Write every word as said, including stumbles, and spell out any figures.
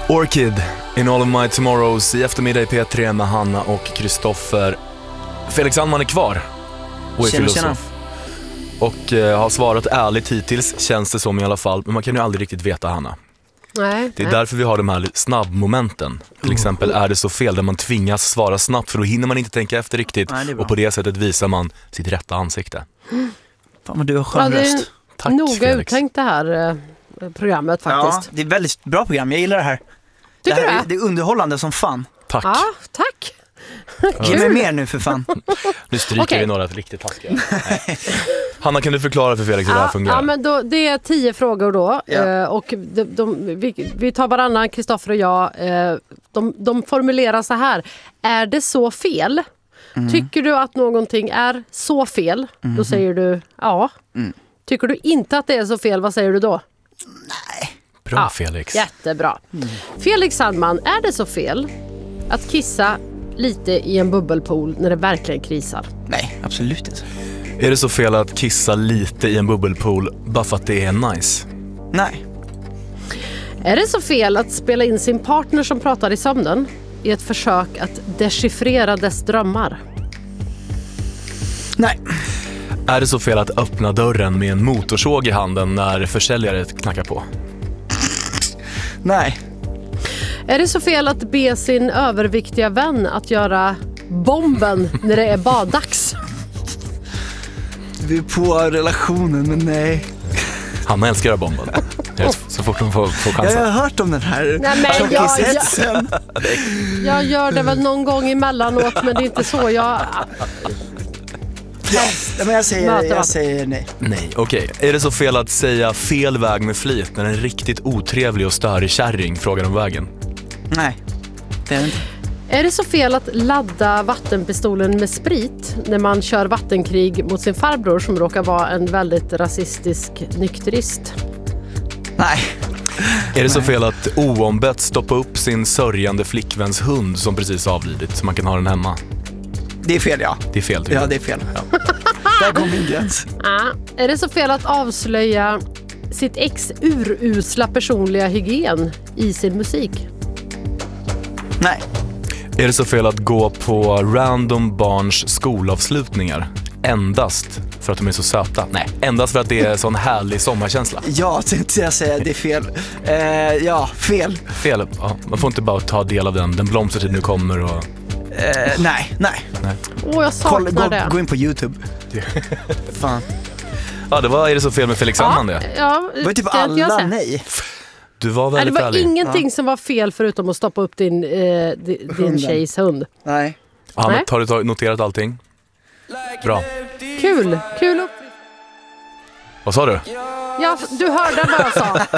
Orchid, In All of My Tomorrows i eftermiddag i P tre med Hanna och Kristoffer. Felix Sandman är kvar och är filosof. Och eh, har svarat ärligt hittills, känns det som i alla fall. Men man kan ju aldrig riktigt veta, Hanna. Nej, det är nej. därför vi har de här snabbmomenten. Till exempel är det så fel där man tvingas svara snabbt, för då hinner man inte tänka efter riktigt. Nej, och på det sättet visar man sitt rätta ansikte. Mm. Fan vad du har skön Ja, det är röst. Tack, noga Felix. uttänkt det här eh, programmet faktiskt. Ja, det är ett väldigt bra program, jag gillar det här. Tycker det, här du är, det är underhållande som fan. Tack. Ja, tack. Ge mig mer nu för fan. Nu stryker Okej. vi några riktigt taskiga. Nej. Hanna, kan du förklara för Felix hur det här Ja, fungerar? ja, men då, det är tio frågor då. Ja. Eh, och de, de, vi, vi tar varannan, Kristoffer och jag. Eh, de, de formulerar så här. Är det så fel? Mm. Tycker du att någonting är så fel? Mm. Då säger du ja. Mm. Tycker du inte att det är så fel, vad säger du då? Nej. Bra, Ja, Felix. Jättebra. Mm. Felix Sandman, är det så fel att kissa lite i en bubbelpool när det verkligen krisar? Nej, absolut inte. Är det så fel att kissa lite i en bubbelpool bara för att det är nice? Nej. Är det så fel att spela in sin partner som pratar i sömnen i ett försök att dechiffrera dess drömmar? Nej. Är det så fel att öppna dörren med en motorsåg i handen när försäljare knackar på? Nej. Är det så fel att be sin överviktiga vän att göra bomben när det är baddags? Vi är på relationen, men nej. Hanna älskar bomben. Så fort hon får, får Jag chansen. har hört om den här Nej, men jag, jag, tjockishetsen. jag gör det väl någon gång emellanåt, men det är inte så jag... Ja, men jag säger, Möter jag man. säger nej. Nej, okej. Är det så fel att säga fel väg med flit när en riktigt otrevlig och störig kärring frågar om vägen? Nej, det är det inte. Är det så fel att ladda vattenpistolen med sprit när man kör vattenkrig mot sin farbror som råkar vara en väldigt rasistisk nykterist? Nej. Är det så fel att oombett stoppa upp sin sörjande flickväns hund som precis avlidit så man kan ha den hemma? Det är fel, ja. Det är fel, tycker Ja, jag. det är fel. Ja. Där kom min gräns. Ah, är det så fel att avslöja sitt ex urusla personliga hygien i sin musik? Nej. Är det så fel att gå på random barns skolavslutningar endast för att de är så söta? Nej, endast för att det är sån härlig sommarkänsla. Ja, tänkte jag säga, det är fel. Eh, ja, fel. Fel, ja, man får inte bara ta del av den. Den blomstertid nu kommer och... Eh, nej, nej. Nej. Åh, jag saknar Kolla, gå, det. gå in på YouTube. Fan. Ja, det var Är det så fel med Felix Sandman det? Ja, Det var typ det har inte jag alla sett. nej. Du var Nej, väldigt det var ärlig. ingenting som var fel förutom att stoppa upp din, eh, di- din Hunden. tjejs hund. Nej. Ja, men Nej. har du tagit- noterat allting? Bra. Kul, kul upp. Vad sa du? Ja, du hörde vad jag sa.